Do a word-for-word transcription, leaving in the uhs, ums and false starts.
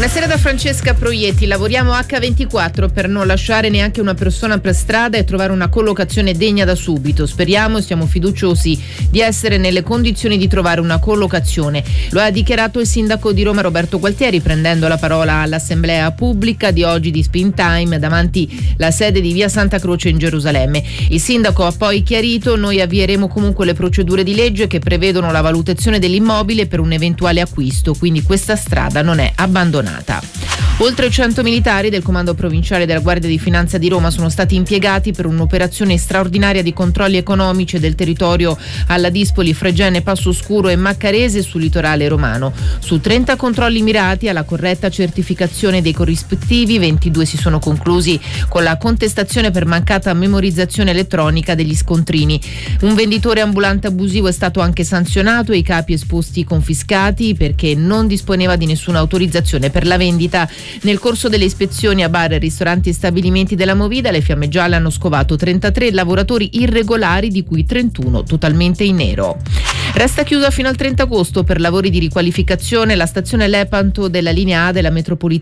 Buonasera da Francesca Proietti. Lavoriamo acca ventiquattro per non lasciare neanche una persona per strada e trovare una collocazione degna da subito. Speriamo e siamo fiduciosi di essere nelle condizioni di trovare una collocazione. Lo ha dichiarato il sindaco di Roma Roberto Gualtieri prendendo la parola all'assemblea pubblica di oggi di Spin Time davanti la sede di via Santa Croce in Gerusalemme. Il sindaco ha poi chiarito: noi avvieremo comunque le procedure di legge che prevedono la valutazione dell'immobile per un eventuale acquisto, quindi questa strada non è abbandonata. Oltre cento militari del comando provinciale della Guardia di Finanza di Roma sono stati impiegati per un'operazione straordinaria di controlli economici del territorio alla Dispoli, Fregene, Passoscuro e Maccarese sul litorale romano. Su trenta controlli mirati alla corretta certificazione dei corrispettivi, ventidue si sono conclusi con la contestazione per mancata memorizzazione elettronica degli scontrini. Un venditore ambulante abusivo è stato anche sanzionato e i capi esposti confiscati perché non disponeva di nessuna autorizzazione per la vendita. Nel corso delle ispezioni a bar, ristoranti e stabilimenti della Movida, le Fiamme Gialle hanno scovato trentatré lavoratori irregolari, di cui trentuno totalmente in nero. Resta chiusa fino al trenta agosto per lavori di riqualificazione la stazione Lepanto della linea A della metropolitana